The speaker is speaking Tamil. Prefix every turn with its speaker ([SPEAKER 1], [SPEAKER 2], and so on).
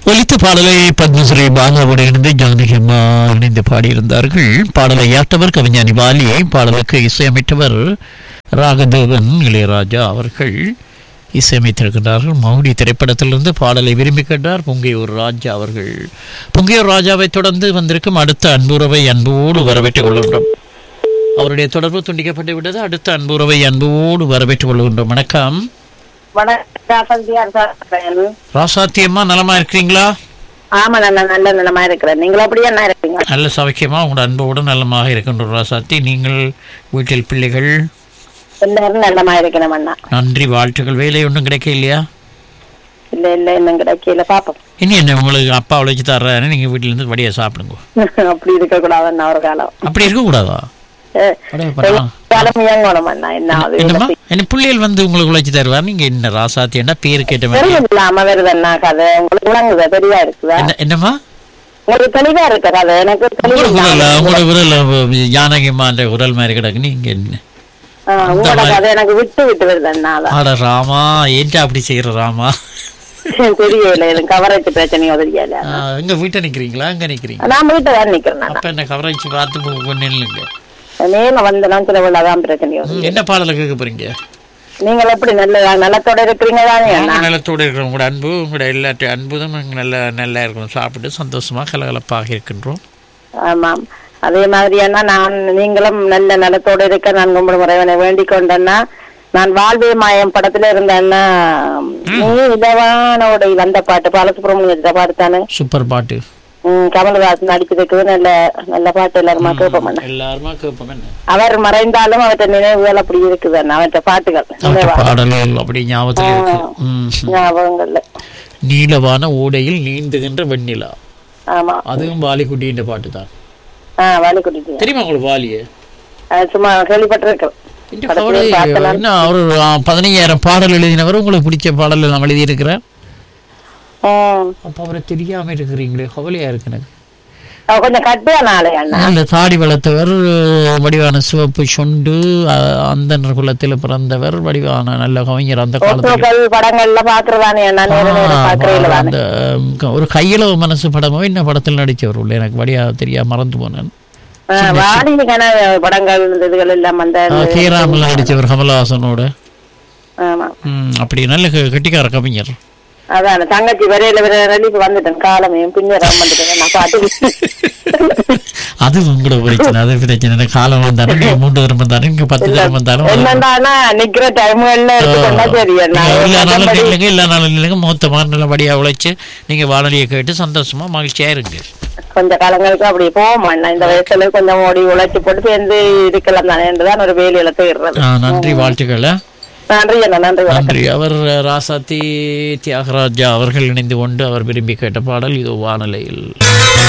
[SPEAKER 1] ஒலித்த பாடலை பத்மஸ்ரீ பாலாவோடு இணைந்து ஜானகி அம்மா இணைந்து பாடியிருந்தார்கள். பாடலை யாத்தவர் கவிஞானி வாலியை, பாடலுக்கு இசையமைத்தவர் ராகதேவன் இளையராஜா அவர்கள் இசையமைத்திருக்கிறார்கள். மௌடி திரைப்படத்திலிருந்து பாடலை விரும்பி கேட்டார் பொங்கையூர் ராஜா அவர்கள். பொங்கையூர் ராஜாவை தொடர்ந்து வந்திருக்கும் அடுத்த அன்புறவை அன்போடு வரவேற்றுக் கொள்கின்றோம். அவருடைய தொடர்பு துண்டிக்கப்பட்டு விட்டது. அடுத்த அன்புறவை அன்போடு வரவேற்றுக் கொள்கின்றோம். வணக்கம். ராசாத்தியம்மா, நலமா இருக்கிறீங்களா?
[SPEAKER 2] ஆமா, நல்ல நலமா இருக்கிறேன். நீங்களும் அப்படியே என்ன இருக்கீங்க?
[SPEAKER 1] நல்ல சௌக்கியமா, உங்களோட அன்போடு நல்லமாக இருக்கின்றோம் ராசாத்தி. நீங்கள், வீட்டில் பிள்ளைகள்
[SPEAKER 2] எல்லாரும் நல்லமா இருக்கணும் அண்ணா.
[SPEAKER 1] நன்றி, வாழ்த்துக்கள். வேலை ஒன்றும் கிடைக்க இல்லையா?
[SPEAKER 2] இல்ல இன்னும் கிடைக்கல, பாப்போம்.
[SPEAKER 1] இனி என்ன, உங்களுக்கு அப்பா உழைச்சி தர்றாரு, நீங்க வீட்டுல இருந்து வடியா சாப்பிடுங்க.
[SPEAKER 2] அப்படி இருக்க கூடாதுன்னா ஒரு காலம்.
[SPEAKER 1] அப்படி இருக்க கூடாதா? பிள்ளைகள் வந்து உங்களுக்கு உழைச்சி தருவார். நீங்க என்ன ராசாத்தி என்ன பேரு கேட்ட
[SPEAKER 2] வருதுன்னா கதை உங்களுக்கு விளங்குதா? தெளிவா இருக்குதா?
[SPEAKER 1] என்னமா
[SPEAKER 2] உங்களுக்கு தெளிவா இருக்கு கதை? எனக்கு
[SPEAKER 1] உங்களோட விரல் ஜானகிமா என்ற குரல் மாதிரி கிடக்கு. நீங்க என்ன
[SPEAKER 2] எனக்கு விட்டு விட்டு வருதுன்னா
[SPEAKER 1] ராமா, ஏன்டா அப்படி செய்யற ராமா?
[SPEAKER 2] தெரியல, எனக்கு கவரேஜ் பிரச்சனையோ தெரியல.
[SPEAKER 1] எங்க வீட்டை நிக்கிறீங்களா? எங்க நிக்கிறீங்க?
[SPEAKER 2] நான் வீட்டை தான் நிக்கிறேன்.
[SPEAKER 1] அப்ப என்ன கவரேஜ் பார்த்து நில்லுங்க. என்ன பாடல கேட்க போறீங்க?
[SPEAKER 2] நீங்க எப்படி நலத்தோட இருக்கிறீங்க?
[SPEAKER 1] நலத்தோட இருக்கிறோம். உங்களோட அன்பு, உங்களோட எல்லா அன்பும் நல்லா இருக்கணும். சாப்பிட்டு சந்தோஷமா கலகலப்பாக இருக்கின்றோம்.
[SPEAKER 2] ஆமாம், அதே மாதிரியான நீங்களும் நல்ல நலத்தோட இருக்க நான் கும்பிடும் முறைவனை வேண்டிக் கொண்டேன்னா, நான் வாழ்வே மாயம் படத்துல இருந்தேன்னா, நீ இலவான உடையில் அந்த பாட்டு பாலசுப்ரமணிய பாட்டு தானே,
[SPEAKER 1] சூப்பர் பாட்டு.
[SPEAKER 2] கமலஹாசன் நடிச்சதுக்கு நல்ல பாட்டு எல்லாருமா கேட்போம். அவர் மறைந்தாலும் அவற்ற நினைவுகள் அப்படி இருக்குது. அவற்ற பாட்டுகள்
[SPEAKER 1] அப்படி ஞாபகங்கள்ல. நீலவான ஓடையில் நீந்துகின்ற வெண்ணிலா.
[SPEAKER 2] ஆமா,
[SPEAKER 1] அதுவும் வாலிக்குட்டின்ற பாட்டு தான்.
[SPEAKER 2] வாலிக்குட்டி
[SPEAKER 1] தெரியுமா உங்களுக்கு? வாலிய
[SPEAKER 2] சும்மா கேள்விப்பட்டிருக்கேன்.
[SPEAKER 1] ஒரு 15,000 பாடல் எழுதினவர். உங்களுக்கு பிடிச்ச பாடல் நான் எழுதி இருக்கிறேன். அப்ப அவரை தெரியாம இருக்கிறீங்களே, கவலையா இருக்கு எனக்கு.
[SPEAKER 2] கொஞ்சம் கட்டியான
[SPEAKER 1] தாடி வளர்த்தவர், வடிவான சிவப்பு சொண்டு, அந்தனர் குலத்தில் பிறந்தவர், வடிவான நல்ல கவிஞர். அந்த காலத்துல
[SPEAKER 2] படங்கள்ல பாக்குறதானே
[SPEAKER 1] அந்த ஒரு கையிலவு மனசு படமோ என்ன படத்தில் நடிச்சவர் உள்ள, எனக்கு வடியா தெரியா மறந்து போனேன்.
[SPEAKER 2] படங்கள்
[SPEAKER 1] கேராமல் நடிச்சவர் கமலஹாசனோட. அப்படி நல்ல கெட்டிக்கார கவிஞர்.
[SPEAKER 2] அதான் தங்கச்சி வரையில வந்துட்டேன் காலமே பின்னரம்
[SPEAKER 1] அது உங்களோட பிரச்சனை. அது பிரச்சனை. காலம் வந்தாலும் 3 தரம் வந்தாலும் 10 தரம் வந்தாலும்
[SPEAKER 2] நிக்கிற டைம்ல
[SPEAKER 1] எல்லா நாளும் இல்லைங்க. மொத்தமா நல்லபடியா உழைச்சு நீங்க வானொலியை கேட்டு சந்தோஷமா மகிழ்ச்சியா இருக்கு.
[SPEAKER 2] கொஞ்ச காலங்களுக்கு அப்படி போவோம். இந்த வயசுல கொஞ்சம் ஓடி உழைச்சு போட்டு சேர்ந்து இருக்கலாம் தானே என்றுதான் ஒரு வேலையில தேடுறது.
[SPEAKER 1] நன்றி, வாழ்த்துக்கள்.
[SPEAKER 2] நன்றி.
[SPEAKER 1] அவர் ராசாத்தி தியாகராஜா அவர்கள் இணைந்து கொண்டு அவர் விரும்பி கேட்ட பாடல் இது வானொலியில்.